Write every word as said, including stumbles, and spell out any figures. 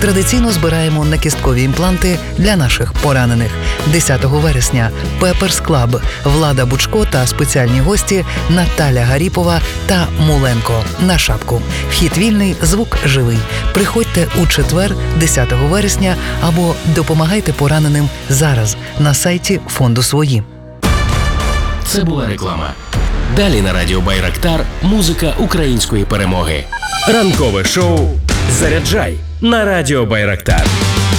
Традиційно збираємо накісткові імпланти для наших поранених. десятого вересня Пеперс Клаб, Влада Бучко та спеціальні гості Наталя Гаріпова та Муленко на шапку. Вхід вільний, звук живий. Приходьте у четвер, десятого вересня, або допомагайте пораненим зараз на сайті фонду «Свої». Це була реклама. Далі на радіо Байрактар музика української перемоги. Ранкове шоу «Заряджай» на радіо Байрактар.